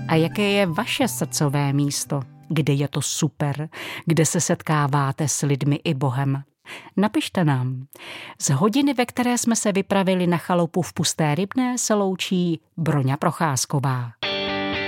A jaké je vaše srdcové místo? Kde je to super? Kde se setkáváte s lidmi i Bohem? Napište nám. Z hodiny, ve které jsme se vypravili na chalupu v Pusté Rybné, se loučí Broňa Procházková.